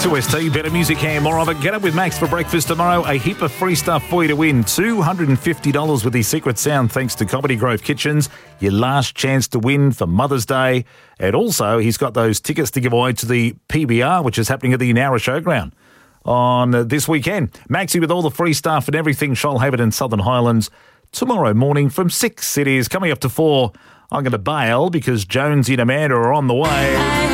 2ST, better music and more of it. Get up with Max for breakfast tomorrow. A heap of free stuff for you to win. $250 with the secret sound thanks to Comedy Grove Kitchens. Your last chance to win for Mother's Day. And also, he's got those tickets to give away to the PBR, which is happening at the Nowra Showground on this weekend. Maxie with all the free stuff and everything Shoalhaven and Southern Highlands tomorrow morning from 6. It is coming up to 4. I'm going to bail because Jonesy and Amanda are on the way.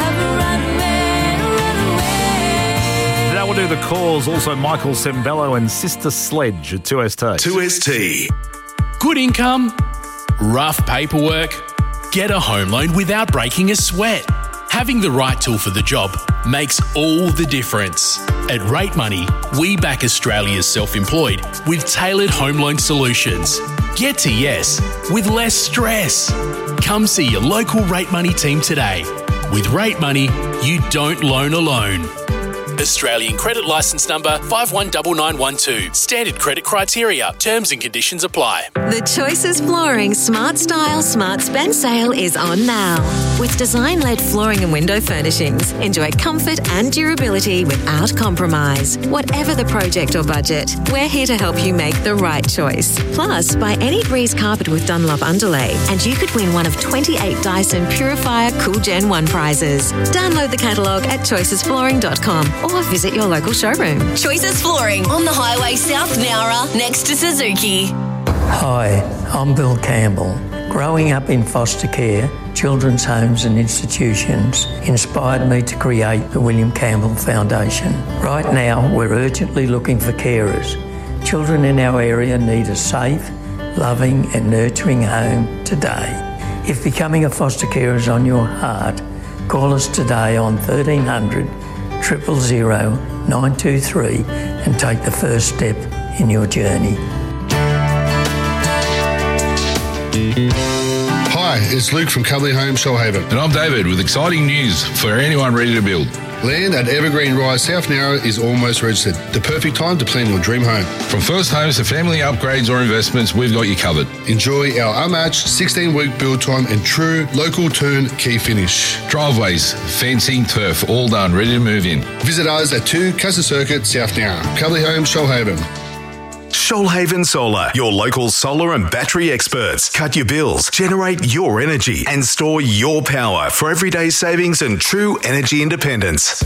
That will do the cause. Also, Michael Sembello and Sister Sledge at 2ST. 2ST. Good income, rough paperwork, get a home loan without breaking a sweat. Having the right tool for the job makes all the difference. At Rate Money, we back Australia's self-employed with tailored home loan solutions. Get to yes with less stress. Come see your local Rate Money team today. With Rate Money, you don't loan alone. Australian credit licence number 519912. Standard credit criteria. Terms and conditions apply. The Choices Flooring Smart Style Smart Spend sale is on now. With design-led flooring and window furnishings, enjoy comfort and durability without compromise. Whatever the project or budget, we're here to help you make the right choice. Plus, buy any Breeze carpet with Dunlop underlay and you could win one of 28 Dyson Purifier Cool Gen 1 prizes. Download the catalogue at choicesflooring.com or visit your local showroom. Choices Flooring on the highway South Nowra next to Suzuki. Hi, I'm Bill Campbell. Growing up in foster care, children's homes and institutions inspired me to create the William Campbell Foundation. Right now, we're urgently looking for carers. Children in our area need a safe, loving and nurturing home today. If becoming a foster carer is on your heart, call us today on 1300 000 923 and take the first step in your journey. Hi, it's Luke from Cuddly Home, Shoalhaven. And I'm David with exciting news for anyone ready to build. Land at Evergreen Rise, South Nowra is almost registered. The perfect time to plan your dream home. From first homes to family upgrades or investments, we've got you covered. Enjoy our unmatched 16-week build time and true local turnkey finish. Driveways, fencing, turf, all done, ready to move in. Visit us at 2 Casa Circuit, South Nowra. Cuddly Home, Shoalhaven. Shoalhaven Solar, your local solar and battery experts. Cut your bills, generate your energy, and store your power for everyday savings and true energy independence.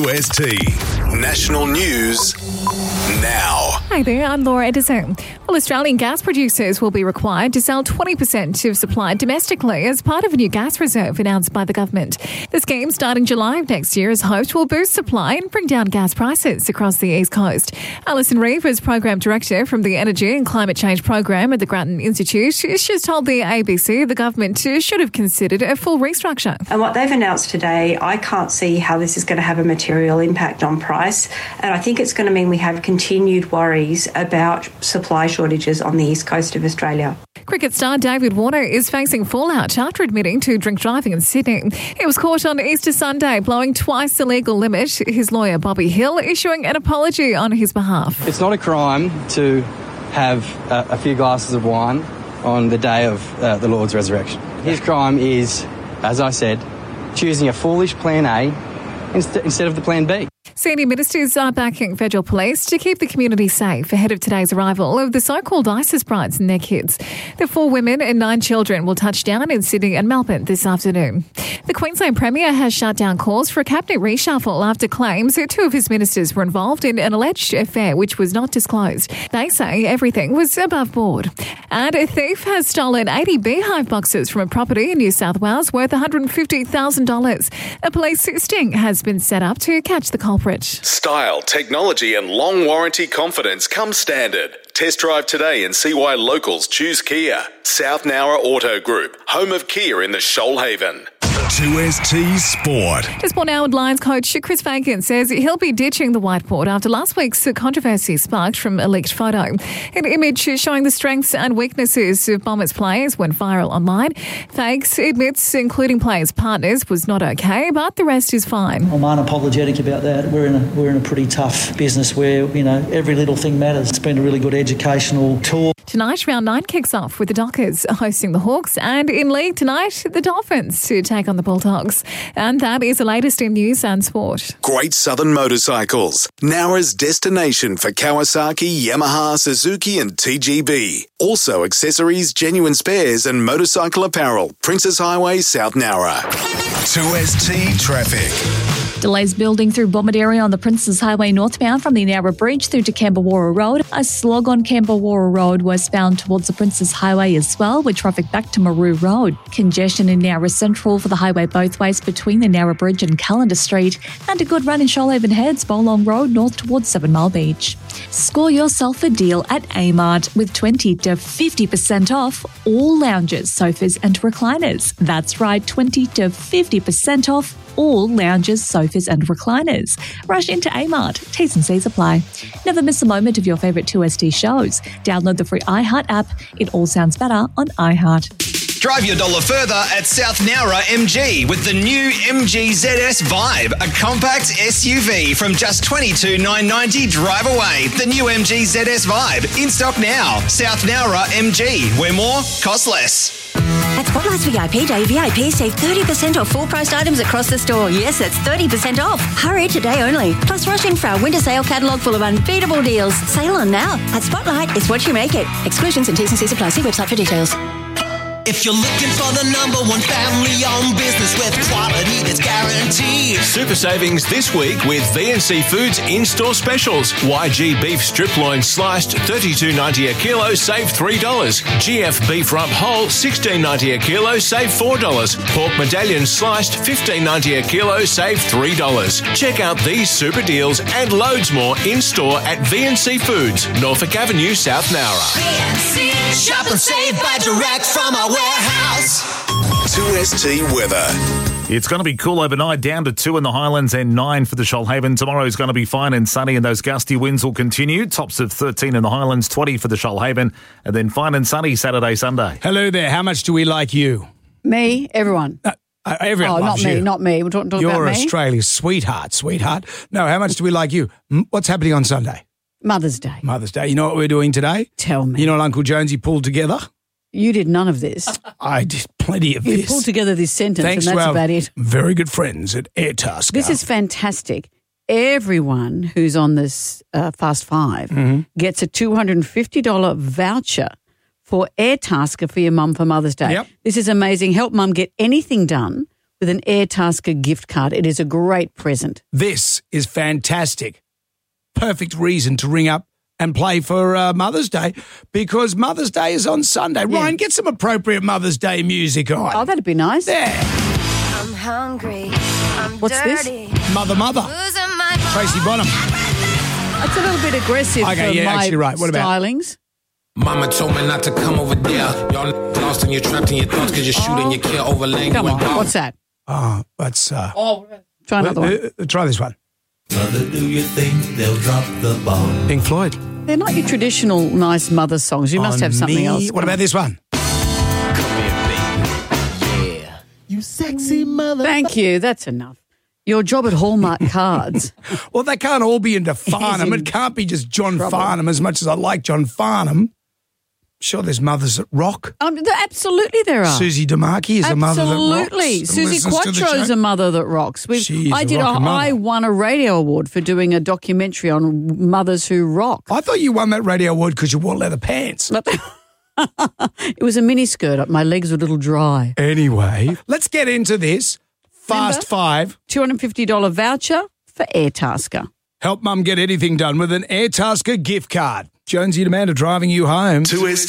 2ST National News now. Hi there, I'm Laura Edison. Well, Australian gas producers will be required to sell 20% of supply domestically as part of a new gas reserve announced by the government. The scheme, starting July of next year, is hoped will boost supply and bring down gas prices across the East Coast. Alison Reeve is Program Director from the Energy and Climate Change Program at the Grattan Institute. She's told the ABC the government should have considered a full restructure. And what they've announced today, I can't see how this is going to have a material impact on price. And I think it's going to mean we have continued worries about supply shortages on the east coast of Australia. Cricket star David Warner is facing fallout after admitting to drink driving in Sydney. He was caught on Easter Sunday blowing twice the legal limit. His lawyer Bobby Hill issuing an apology on his behalf. It's not a crime to have a few glasses of wine on the day of the Lord's resurrection. His crime is, as I said, choosing a foolish plan A instead of the plan B. Senior ministers are backing federal police to keep the community safe ahead of today's arrival of the so-called ISIS brides and their kids. The 4 women and 9 children will touch down in Sydney and Melbourne this afternoon. The Queensland Premier has shut down calls for a cabinet reshuffle after claims that 2 of his ministers were involved in an alleged affair which was not disclosed. They say everything was above board. And a thief has stolen 80 beehive boxes from a property in New South Wales worth $150,000. A police sting has been set up to catch the culprit. Style, technology and long warranty confidence come standard. Test drive today and see why locals choose Kia. South Nowra Auto Group, home of Kia in the Shoalhaven. 2ST Sport. To Sport Now, Lions coach Chris Fagan says he'll be ditching the whiteboard after last week's controversy sparked from a leaked photo. An image showing the strengths and weaknesses of Bombers players went viral online. Fags admits including players' partners was not okay, but the rest is fine. I'm unapologetic about that. We're in a pretty tough business where, every little thing matters. It's been a really good educational tour. Tonight, round 9 kicks off with the Dockers hosting the Hawks, and in league tonight, the Dolphins to take on the the Bulldogs. And that is the latest in news and sport. Great Southern Motorcycles, Nowra's destination for Kawasaki, Yamaha, Suzuki and TGB. Also accessories, genuine spares and motorcycle apparel. Princess Highway, South Nowra. 2ST Traffic. Delays building through Bomaderry on the Princess Highway northbound from the Nowra Bridge through to Camberwarra Road. A slog on Camberwarra Road westbound towards the Princess Highway as well, with traffic back to Maru Road. Congestion in Nowra Central for the highway both ways between the Nowra Bridge and Callender Street. And a good run in Shoalhaven Heads, Bowlong Road north towards 7 Mile Beach. Score yourself a deal at Amart with 20 to 50% off all lounges, sofas and recliners. That's right, 20 to 50% off all lounges, sofas and recliners. Rush into Amart. T's and C's apply. Never miss a moment of your favourite 2ST shows. Download the free iHeart app. It all sounds better on iHeart. Drive your dollar further at South Nowra MG with the new MG ZS Vibe, a compact SUV from just $22,990 drive away. The new MG ZS Vibe, in stock now. South Nowra MG, where more costs less. At Spotlight's VIP Day, VIPs save 30% off full-priced items across the store. Yes, that's 30% off. Hurry, today only. Plus, rush in for our winter sale catalogue full of unbeatable deals. Sale on now. At Spotlight, it's what you make it. Exclusions and T's and C's apply. See website for details. If you're looking for the number one family-owned business with quality that's guaranteed. Super savings this week with VNC Foods in-store specials. YG beef strip loin sliced $32.90 a kilo, save $3. GF beef rump whole $16.90 a kilo, save $4. Pork medallion sliced $15.90 a kilo, save $3. Check out these super deals and loads more in-store at VNC Foods, Norfolk Avenue, South Nowra. VNC, shop and save by direct from our warehouse. 2ST weather. It's going to be cool overnight, down to 2 in the Highlands and 9 for the Shoalhaven. Tomorrow is going to be fine and sunny, and those gusty winds will continue. Tops of 13 in the Highlands, 20 for the Shoalhaven, and then fine and sunny Saturday, Sunday. Hello there. How much do we like you? Me, everyone. Everyone loves you. Not me. We're talking about me. You're Australia's sweetheart. No, how much do we like you? What's happening on Sunday? Mother's Day. Mother's Day. You know what we're doing today? Tell me. You know what Uncle Jonesy pulled together? You did none of this. I did plenty of this. You pulled together this sentence, Thanks and that's to our about it. Very good friends at Airtasker. This is fantastic. Everyone who's on this Fast Five gets a $250 voucher for Airtasker for your mum for Mother's Day. Yep. This is amazing. Help mum get anything done with an Airtasker gift card. It is a great present. This is fantastic. Perfect reason to ring up and play for Mother's Day, because Mother's Day is on Sunday. Yeah. Ryan, get some appropriate Mother's Day music on. Oh, that'd be nice. There. I'm hungry. What's dirty. this? Mother. Tracy Bonham. It's a little bit aggressive for my right. What about stylings. Mama told me not to come over there. Y'all lost and you're trapped in your thoughts because you're shooting your kid over lane. Come on, what's that? Oh, that's... Try another one. Try this one. Mother, do you think they'll drop the bomb? Pink Floyd. They're not your traditional nice mother songs. You must have something else. What about this one? Come here, baby. Yeah. You sexy mother. Thank you. That's enough. Your job at Hallmark Cards. Well, they can't all be into Farnham. It can't be just John Farnham, as much as I like John Farnham. Sure, there's mothers that rock. Absolutely there are. Susie DeMarchi is a mother that rocks. Absolutely. Susie Quattro's a mother that rocks. I won a radio award for doing a documentary on mothers who rock. I thought you won that radio award because you wore leather pants. It was a mini skirt. My legs were a little dry. Anyway, let's get into this. Fast Five. $250 voucher for Airtasker. Help mum get anything done with an Airtasker gift card. Jonesy and Amanda driving you home. 2ST